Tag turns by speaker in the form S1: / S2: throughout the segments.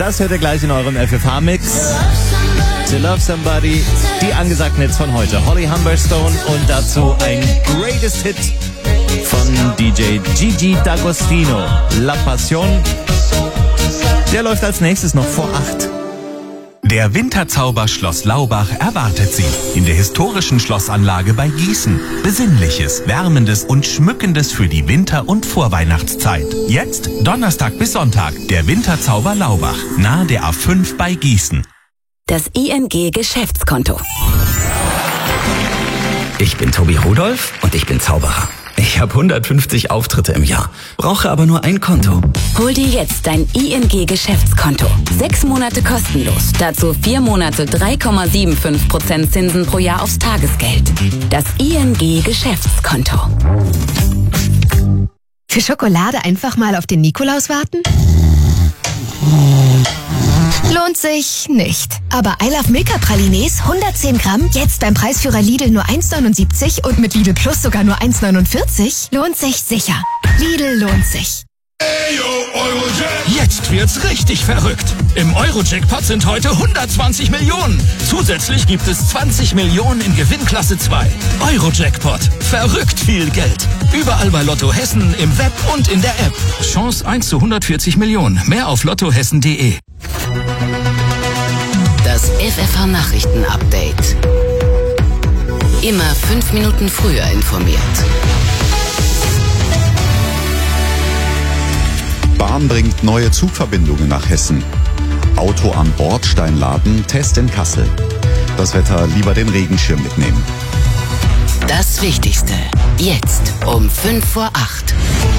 S1: Das hört ihr gleich in eurem FFH-Mix. To Love Somebody, die angesagten Hits von heute. Holly Humberstone und dazu ein Greatest Hit von DJ Gigi D'Agostino. La Passion. Der läuft als nächstes noch vor 8.
S2: Der Winterzauber Schloss Laubach erwartet Sie in der historischen Schlossanlage bei Gießen. Besinnliches, Wärmendes und Schmückendes für die Winter- und Vorweihnachtszeit. Jetzt, Donnerstag bis Sonntag, der Winterzauber Laubach, nahe der A5 bei Gießen.
S3: Das ING Geschäftskonto.
S4: Ich bin Tobi Rudolph und ich bin Zauberer. Ich habe 150 Auftritte im Jahr, brauche aber nur ein Konto.
S3: Hol dir jetzt dein ING Geschäftskonto. 6 Monate kostenlos. Dazu 4 Monate 3,75% Zinsen pro Jahr aufs Tagesgeld. Das ING Geschäftskonto.
S5: Für Schokolade einfach mal auf den Nikolaus warten? Lohnt sich nicht. Aber I Love Milka Pralines 110 Gramm, jetzt beim Preisführer Lidl nur 1,79 und mit Lidl Plus sogar nur 1,49, lohnt sich sicher. Lidl lohnt sich.
S6: Jetzt wird's richtig verrückt. Im Euro-Jackpot sind heute 120 Millionen. Zusätzlich gibt es 20 Millionen in Gewinnklasse 2. Euro-Jackpot. Verrückt viel Geld. Überall bei Lotto Hessen, im Web und in der App. Chance 1 zu 140 Millionen. Mehr auf lottohessen.de.
S3: Das FFH-Nachrichten-Update. Immer 5 Minuten früher informiert.
S7: Bahn bringt neue Zugverbindungen nach Hessen. Auto am Bordstein laden, Test in Kassel. Das Wetter, lieber den Regenschirm mitnehmen.
S3: Das Wichtigste. Jetzt um 5 vor 8.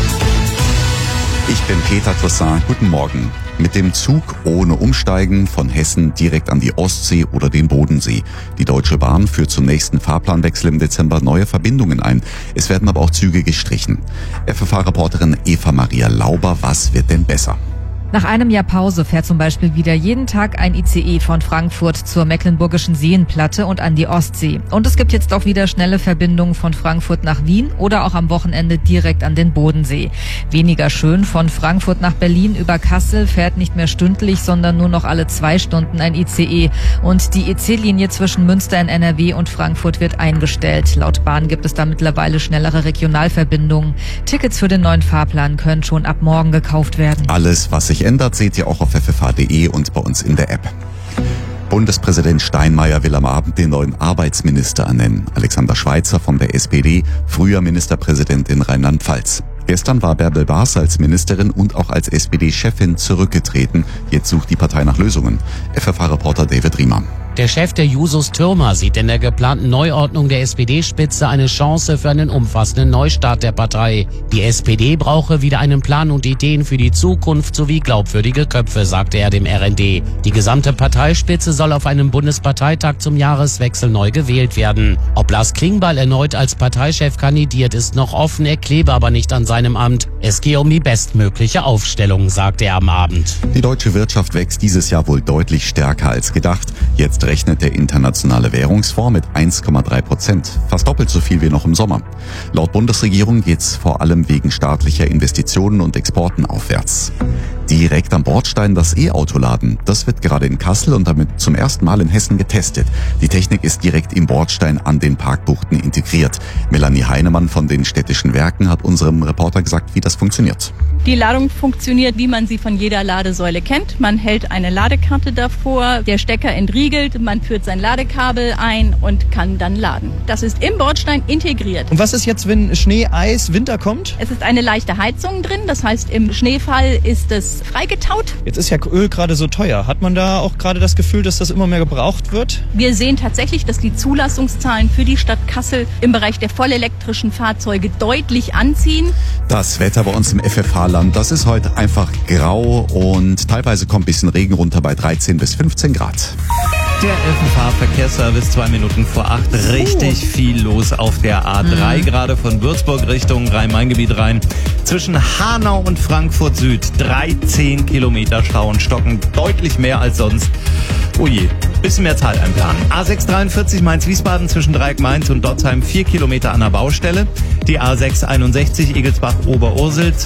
S7: Ich bin Peter Toussaint. Guten Morgen. Mit dem Zug ohne Umsteigen von Hessen direkt an die Ostsee oder den Bodensee. Die Deutsche Bahn führt zum nächsten Fahrplanwechsel im Dezember neue Verbindungen ein. Es werden aber auch Züge gestrichen. FFH-Reporterin Eva Maria Lauber, was wird denn besser?
S8: Nach einem Jahr Pause fährt zum Beispiel wieder jeden Tag ein ICE von Frankfurt zur Mecklenburgischen Seenplatte und an die Ostsee. Und es gibt jetzt auch wieder schnelle Verbindungen von Frankfurt nach Wien oder auch am Wochenende direkt an den Bodensee. Weniger schön, von Frankfurt nach Berlin über Kassel fährt nicht mehr stündlich, sondern nur noch alle 2 Stunden ein ICE. Und die EC-Linie zwischen Münster in NRW und Frankfurt wird eingestellt. Laut Bahn gibt es da mittlerweile schnellere Regionalverbindungen. Tickets für den neuen Fahrplan können schon ab morgen gekauft werden.
S7: Alles, was sich ändert, seht ihr auch auf ffh.de und bei uns in der App. Bundespräsident Steinmeier will am Abend den neuen Arbeitsminister ernennen. Alexander Schweitzer von der SPD, früher Ministerpräsident in Rheinland-Pfalz. Gestern war Bärbel Baas als Ministerin und auch als SPD-Chefin zurückgetreten. Jetzt sucht die Partei nach Lösungen. FFH-Reporter David Riemann.
S9: Der Chef der Jusos Thürmer sieht in der geplanten Neuordnung der SPD-Spitze eine Chance für einen umfassenden Neustart der Partei. Die SPD brauche wieder einen Plan und Ideen für die Zukunft sowie glaubwürdige Köpfe, sagte er dem RND. Die gesamte Parteispitze soll auf einem Bundesparteitag zum Jahreswechsel neu gewählt werden. Ob Lars Klingbeil erneut als Parteichef kandidiert, ist noch offen, er klebe aber nicht an seinem Amt. Es gehe um die bestmögliche Aufstellung, sagte er am Abend.
S7: Die deutsche Wirtschaft wächst dieses Jahr wohl deutlich stärker als gedacht. Jetzt rechnet der Internationale Währungsfonds mit 1,3%, fast doppelt so viel wie noch im Sommer. Laut Bundesregierung geht's vor allem wegen staatlicher Investitionen und Exporten aufwärts. Direkt am Bordstein das E-Auto laden. Das wird gerade in Kassel und damit zum ersten Mal in Hessen getestet. Die Technik ist direkt im Bordstein an den Parkbuchten integriert. Melanie Heinemann von den Städtischen Werken hat unserem Reporter gesagt, wie das funktioniert.
S10: Die Ladung funktioniert, wie man sie von jeder Ladesäule kennt. Man hält eine Ladekarte davor, der Stecker entriegelt, man führt sein Ladekabel ein und kann dann laden. Das ist im Bordstein integriert.
S11: Und was ist jetzt, wenn Schnee, Eis, Winter kommt?
S10: Es ist eine leichte Heizung drin, das heißt im Schneefall ist es freigetaut.
S11: Jetzt ist ja Öl gerade so teuer. Hat man da auch gerade das Gefühl, dass das immer mehr gebraucht wird?
S10: Wir sehen tatsächlich, dass die Zulassungszahlen für die Stadt Kassel im Bereich der vollelektrischen Fahrzeuge deutlich anziehen.
S7: Das Wetter bei uns im FFH-Land, das ist heute einfach grau und teilweise kommt ein bisschen Regen runter bei 13 bis 15 Grad.
S1: Der FFH-Verkehrsservice 2 Minuten vor 8. Richtig viel los auf der A3, gerade von Würzburg Richtung Rhein-Main-Gebiet rein. Zwischen Hanau und Frankfurt Süd 13 Kilometer Stau und Stocken, deutlich mehr als sonst. Oh je, bisschen mehr Zeit einplanen. A643 Mainz-Wiesbaden zwischen Dreieck-Mainz und Dotzheim 4 Kilometer an der Baustelle. Die A661 Egelsbach-Oberursel